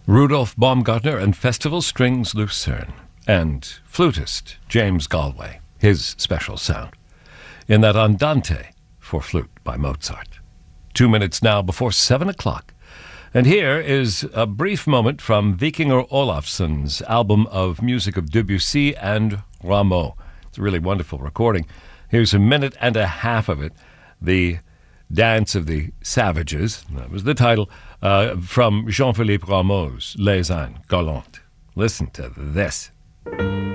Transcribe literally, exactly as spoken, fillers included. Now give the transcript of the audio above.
Rudolf Baumgartner and Festival Strings Lucerne, and flutist James Galway, his special sound, in that Andante for flute by Mozart. Two minutes now before seven o'clock. And here is a brief moment from Vikingur Olafsson's album of music of Debussy and Rameau. It's a really wonderful recording. Here's a minute and a half of it. The Dance of the Savages, that was the title, uh, from Jean-Philippe Rameau's Les Indes Galantes. Listen to this.